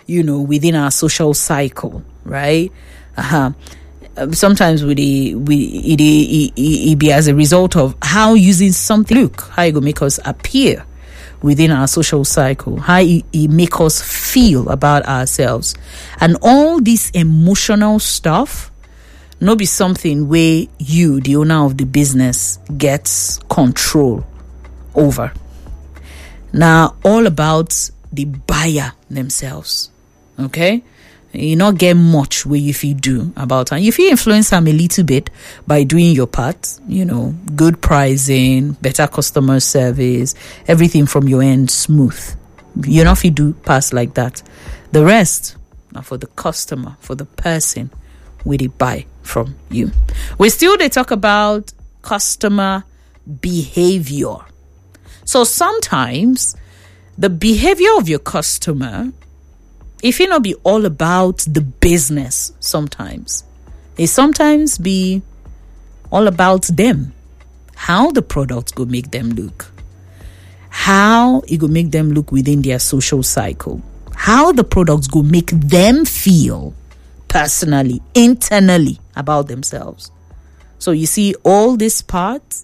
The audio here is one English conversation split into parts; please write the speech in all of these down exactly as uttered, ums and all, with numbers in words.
you know, within our social cycle, right? Uh-huh. Sometimes we the we it, it, it, it be as a result of how using something look how it will make us appear within our social cycle, how it, it make us feel about ourselves, and all this emotional stuff. No be something where you, the owner of the business, gets control over. Now, all about the buyer themselves. Okay. You not get much where if you do about it. If you influence them a little bit by doing your part, you know, good pricing, better customer service, everything from your end smooth. You know, if you do pass like that, the rest are for the customer, for the person where they buy from you. We still they talk about customer behavior. So sometimes the behavior of your customer, if it not be all about the business, sometimes it sometimes be all about them, how the product go make them look, how it go make them look within their social cycle, how the products go make them feel personally, internally about themselves. So you see all these parts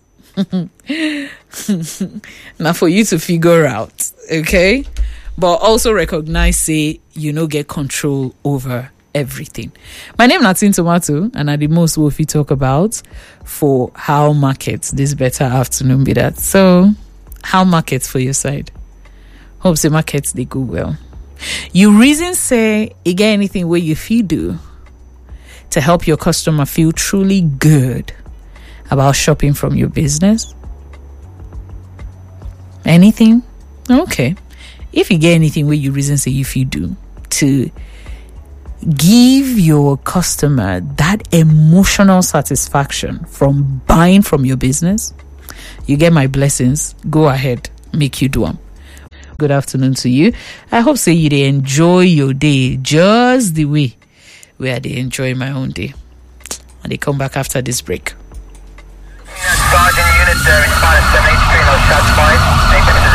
now for you to figure out, okay? But also recognize, say, you know, get control over everything. My name is Natin Tomato, and at the most what we talk about for how markets this better afternoon be that. So, how markets for your side? Hope the markets they go well. You reason say again anything where you feel do to help your customer feel truly good about shopping from your business? Anything? Okay. If you get anything where you reason say if you do to give your customer that emotional satisfaction from buying from your business, you get my blessings. Go ahead, make you do them. Good afternoon to you. I hope say you they enjoy your day just the way where they enjoy my own day. And they come back after this break. Sergeant unit there, responded seven eight three, no shots fired.